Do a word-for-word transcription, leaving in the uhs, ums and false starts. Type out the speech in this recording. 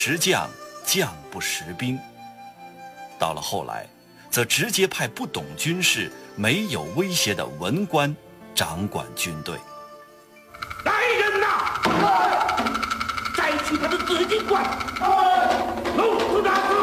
识将，将不识兵。到了后来，则直接派不懂军事、没有威胁的文官掌管军队。 来人呐！摘去他的紫金冠，弄死他！